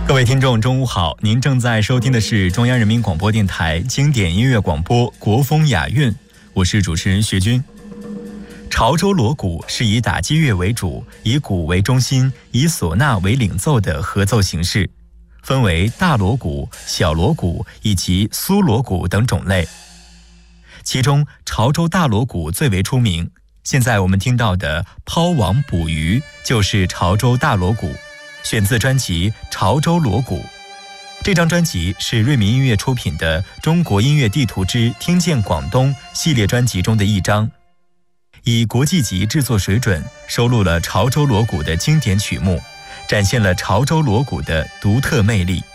各位听众，中午好！您正在收听的是中央人民广播电台经典音乐广播《国风雅韵》，我是主持人薛军。潮州锣鼓是以打击乐为主，以鼓为中心，以唢呐为领奏的合奏形式，分为大锣鼓、小锣鼓以及苏锣鼓等种类。其中潮州大锣鼓最为出名，现在我们听到的《抛网捕鱼》就是潮州大锣鼓，选自专辑《潮州锣鼓》。这张专辑是瑞民音乐出品的《中国音乐地图之听见广东》系列专辑中的一张，以国际级制作水准收录了潮州锣鼓的经典曲目，展现了潮州锣鼓的独特魅力。